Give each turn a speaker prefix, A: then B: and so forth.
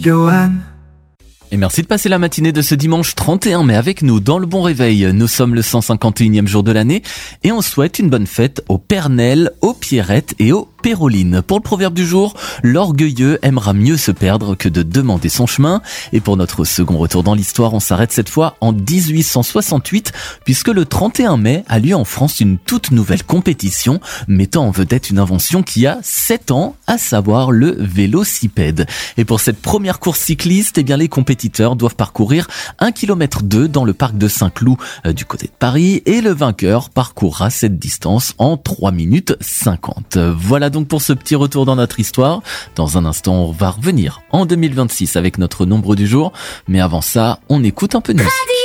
A: Joanne.
B: Et merci de passer la matinée de ce dimanche 31 mai avec nous dans le Bon Réveil. Nous sommes le 151e jour de l'année et on souhaite une bonne fête aux Pernel, aux Pierrette et aux Péroline. Pour le proverbe du jour, l'orgueilleux aimera mieux se perdre que de demander son chemin. Et pour notre second retour dans l'histoire, on s'arrête cette fois en 1868 puisque le 31 mai a lieu en France une toute nouvelle compétition mettant en vedette une invention qui a 7 ans, à savoir le vélocipède. Et pour cette première course cycliste, les compétiteurs doivent parcourir 1,2 km dans le parc de Saint-Cloud du côté de Paris et le vainqueur parcourra cette distance en 3 minutes 50. Voilà donc pour ce petit retour dans notre histoire. Dans un instant, on va revenir en 2026 avec notre nombre du jour. Mais avant ça, on écoute un peu de musique.